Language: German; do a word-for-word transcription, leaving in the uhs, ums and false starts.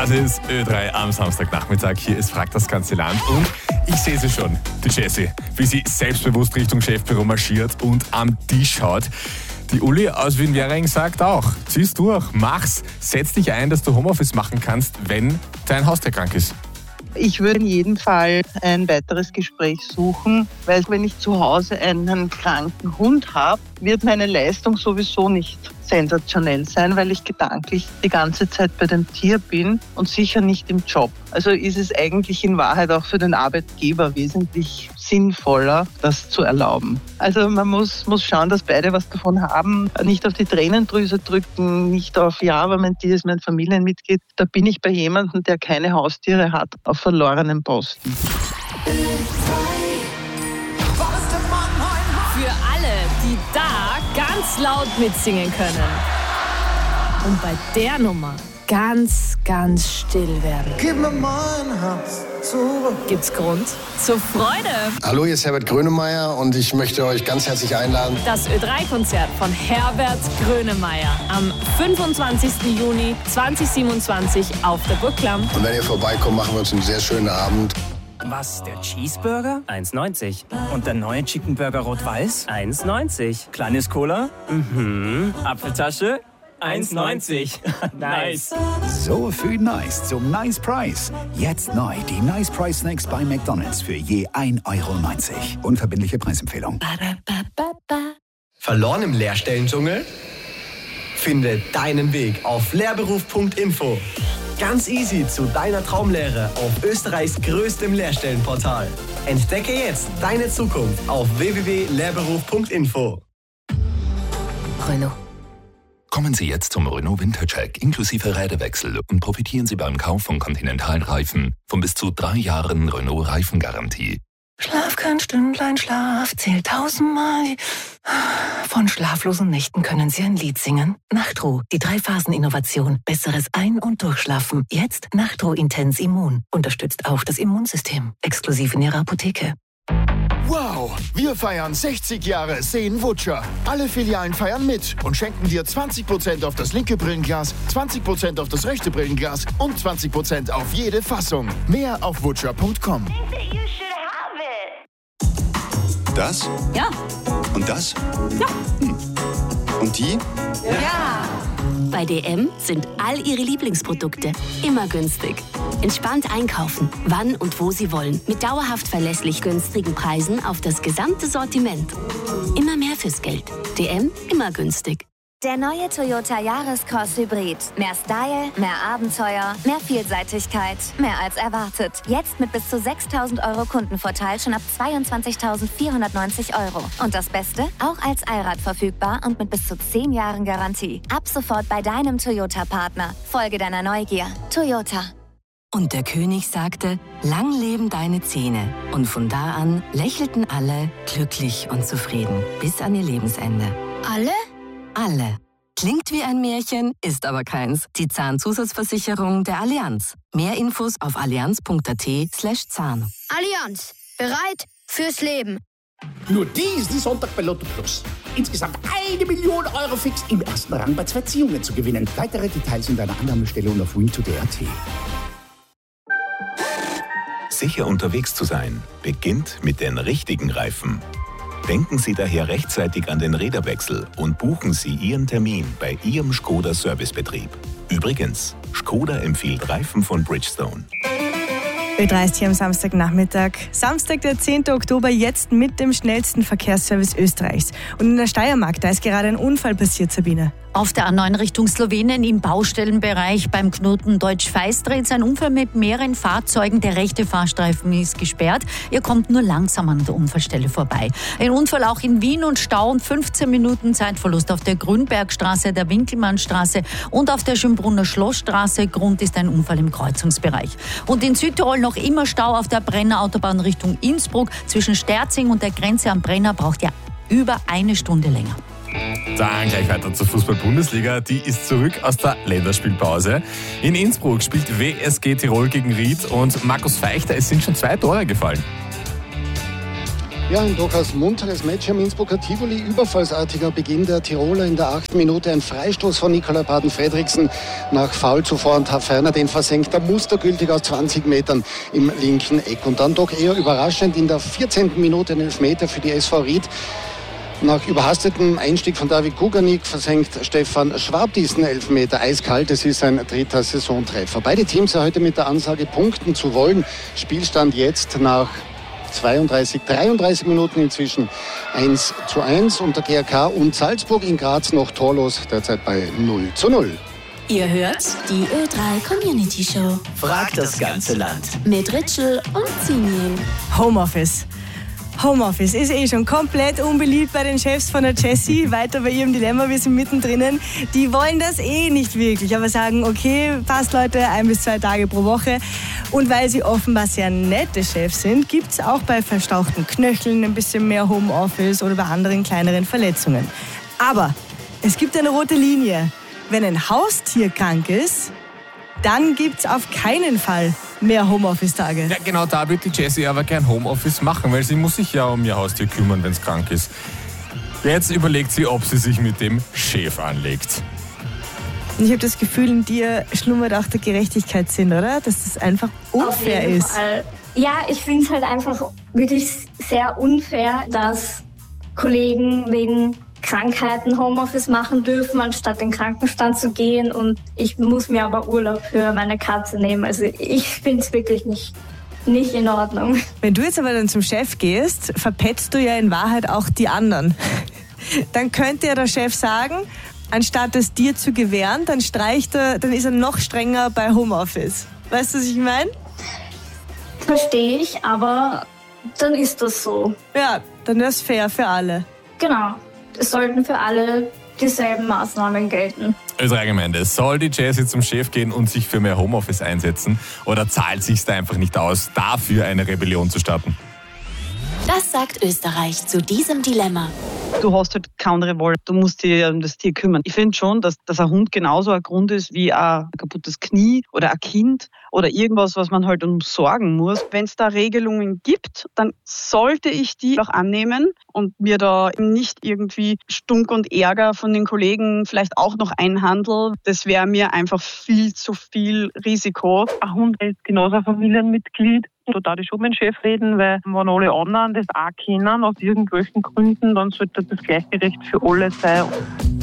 Das ist Ö drei am Samstagnachmittag. Hier ist Fragt das ganze Land. Und ich sehe sie schon, die Jessie, wie sie selbstbewusst Richtung Chefbüro marschiert und am Tisch haut. Die Uli aus Wien-Währing sagt auch, zieh's durch, mach's, setz dich ein, dass du Homeoffice machen kannst, wenn dein Haustier krank ist. Ich würde in jedem Fall ein weiteres Gespräch suchen, weil wenn ich zu Hause einen kranken Hund habe, wird meine Leistung sowieso nicht sensationell sein, weil ich gedanklich die ganze Zeit bei dem Tier bin und sicher nicht im Job. Also ist es eigentlich in Wahrheit auch für den Arbeitgeber wesentlich sinnvoller, das zu erlauben. Also man muss, muss schauen, dass beide was davon haben, nicht auf die Tränendrüse drücken, nicht auf, ja, aber mein Tier ist mein Familienmitglied. Da bin ich bei jemandem, der keine Haustiere hat, auf verlorenen Posten. Für alle, die da ganz laut mitsingen können. Und bei der Nummer ganz, ganz still werden. Gib mir mein Herz zurück. Gibt's Grund zur Freude? Hallo, hier ist Herbert Grönemeyer und ich möchte euch ganz herzlich einladen. Das Ö drei Konzert von Herbert Grönemeyer am fünfundzwanzigsten Juni zweitausendsiebenundzwanzig auf der Burg Klamm. Und wenn ihr vorbeikommt, machen wir uns einen sehr schönen Abend. Was, der Cheeseburger? eins neunzig. Und der neue Chicken Burger Rot-Weiß? eins neunzig. Kleines Cola? Mhm. Apfeltasche? eins neunzig. Nice. So viel Nice zum Nice Price. Jetzt neu die Nice Price Snacks bei McDonald's für je ein Euro neunzig. Unverbindliche Preisempfehlung. Verloren im Lehrstellendschungel? Finde deinen Weg auf lehrberuf punkt info. Ganz easy zu deiner Traumlehre auf Österreichs größtem Lehrstellenportal. Entdecke jetzt deine Zukunft auf w w w punkt lehrberuf punkt info. Renault. Kommen Sie jetzt zum Renault Wintercheck inklusive Räderwechsel und profitieren Sie beim Kauf von Continental-Reifen von bis zu drei Jahren Renault Reifengarantie. Schlaf kein Stündlein, Schlaf zählt tausendmal. Von schlaflosen Nächten können Sie ein Lied singen. Nachtruh, die Drei-Phasen-Innovation. Besseres Ein- und Durchschlafen. Jetzt Nachtruh Intens Immun. Unterstützt auch das Immunsystem. Exklusiv in Ihrer Apotheke. Wow, wir feiern sechzig Jahre Seen Vutscher. Alle Filialen feiern mit und schenken dir zwanzig Prozent auf das linke Brillenglas, zwanzig Prozent auf das rechte Brillenglas und zwanzig Prozent auf jede Fassung. Mehr auf vutscher punkt com. Das? Ja. Und das? Ja. Hm. Und die? Ja. Bei D M sind all Ihre Lieblingsprodukte immer günstig. Entspannt einkaufen, wann und wo Sie wollen. Mit dauerhaft verlässlich günstigen Preisen auf das gesamte Sortiment. Immer mehr fürs Geld. D M, immer günstig. Der neue Toyota Yaris-Cross Hybrid. Mehr Style, mehr Abenteuer, mehr Vielseitigkeit, mehr als erwartet. Jetzt mit bis zu sechstausend Euro Kundenvorteil schon ab zweiundzwanzigtausendvierhundertneunzig Euro. Und das Beste? Auch als Allrad verfügbar und mit bis zu zehn Jahren Garantie. Ab sofort bei deinem Toyota-Partner. Folge deiner Neugier. Toyota. Und der König sagte, lang leben deine Zähne. Und von da an lächelten alle glücklich und zufrieden bis an ihr Lebensende. Alle? Alle. Klingt wie ein Märchen, ist aber keins. Die Zahnzusatzversicherung der Allianz. Mehr Infos auf allianz punkt a t slash zahn. Allianz. Bereit fürs Leben. Nur diesen Sonntag bei Lotto Plus. Insgesamt eine Million Euro fix im ersten Rang bei zwei Ziehungen zu gewinnen. Weitere Details in deiner Annahmestelle und auf win to punkt a t. Sicher unterwegs zu sein, beginnt mit den richtigen Reifen. Denken Sie daher rechtzeitig an den Räderwechsel und buchen Sie Ihren Termin bei Ihrem Skoda Servicebetrieb. Übrigens, Skoda empfiehlt Reifen von Bridgestone. Ö drei ist hier am Samstagnachmittag. Samstag, der zehnten Oktober, jetzt mit dem schnellsten Verkehrsservice Österreichs. Und in der Steiermark, da ist gerade ein Unfall passiert, Sabine. Auf der A neun Richtung Slowenien im Baustellenbereich beim Knoten Deutsch-Feist dreht ein Unfall mit mehreren Fahrzeugen. Der rechte Fahrstreifen ist gesperrt. Ihr kommt nur langsam an der Unfallstelle vorbei. Ein Unfall auch in Wien und Stau und fünfzehn Minuten Zeitverlust auf der Grünbergstraße, der Winkelmannstraße und auf der Schönbrunner Schlossstraße. Grund ist ein Unfall im Kreuzungsbereich. Und in Südtirol noch immer Stau auf der Brenner Autobahn Richtung Innsbruck. Zwischen Sterzing und der Grenze am Brenner braucht ihr über eine Stunde länger. Dann gleich weiter zur Fußball-Bundesliga. Die ist zurück aus der Länderspielpause. In Innsbruck spielt W S G Tirol gegen Ried und Markus Feichter, es sind schon zwei Tore gefallen. Ja, ein durchaus munteres Match am Innsbrucker Tivoli. Überfallsartiger Beginn der Tiroler in der achten Minute. Ein Freistoß von Nicola Baden-Fredriksen nach Foul zuvor und Ferner den versenkt er mustergültig aus zwanzig Metern im linken Eck. Und dann doch eher überraschend in der vierzehnten Minute ein Elfmeter für die S V Ried. Nach überhastetem Einstieg von David Kuganik versenkt Stefan Schwab diesen Elfmeter eiskalt. Es ist sein dritter Saisontreffer. Beide Teams heute mit der Ansage, punkten zu wollen. Spielstand jetzt nach zweiunddreißig, dreiunddreißig Minuten inzwischen eins zu eins. Und der G R K und Salzburg in Graz noch torlos, derzeit bei null zu null. Ihr hört die Ö drei Community Show. Fragt das ganze Land. Mit Ritschl und Zinien. Homeoffice. Homeoffice ist eh schon komplett unbeliebt bei den Chefs von der Jessie. Weiter bei ihrem Dilemma, wir sind mittendrin. Die wollen das eh nicht wirklich, aber sagen, okay, passt Leute, ein bis zwei Tage pro Woche. Und weil sie offenbar sehr nette Chefs sind, gibt es auch bei verstauchten Knöcheln ein bisschen mehr Homeoffice oder bei anderen kleineren Verletzungen. Aber es gibt eine rote Linie. Wenn ein Haustier krank ist, dann gibt es auf keinen Fall mehr Homeoffice-Tage. Ja, genau, da wird die Jessie aber kein Homeoffice machen, weil sie muss sich ja um ihr Haustier kümmern, wenn es krank ist. Jetzt überlegt sie, ob sie sich mit dem Chef anlegt. Ich habe das Gefühl, in dir schlummert auch der Gerechtigkeitssinn, oder? Dass das einfach unfair Auf jeden ist. Fall. Ja, ich finde es halt einfach wirklich sehr unfair, dass Kollegen wegen Krankheiten Homeoffice machen dürfen, anstatt in den Krankenstand zu gehen. Und ich muss mir aber Urlaub für meine Katze nehmen. Also ich finde es wirklich nicht, nicht in Ordnung. Wenn du jetzt aber dann zum Chef gehst, verpetzt du ja in Wahrheit auch die anderen. Dann könnte ja der Chef sagen, anstatt es dir zu gewähren, dann streicht er, dann ist er noch strenger bei Homeoffice. Weißt du, was ich meine? Verstehe ich, aber dann ist das so. Ja, dann ist es fair für alle. Genau. Es sollten für alle dieselben Maßnahmen gelten. Österreicher Gemeinde, soll die Jessie zum Chef gehen und sich für mehr Homeoffice einsetzen oder zahlt sich's da einfach nicht aus, dafür eine Rebellion zu starten? Das sagt Österreich zu diesem Dilemma. Du hast halt keinen Revolt, du musst dich um das Tier kümmern. Ich finde schon, dass, dass ein Hund genauso ein Grund ist wie ein kaputtes Knie oder ein Kind oder irgendwas, was man halt umsorgen muss. Wenn es da Regelungen gibt, dann sollte ich die auch annehmen und mir da nicht irgendwie Stunk und Ärger von den Kollegen vielleicht auch noch einhandeln. Das wäre mir einfach viel zu viel Risiko. Ein Hund ist genauso ein Familienmitglied. Da darf ich schon mit dem Chef reden, weil wenn alle anderen das auch kennen, aus irgendwelchen Gründen, dann sollte das gleiche Recht für alle sein.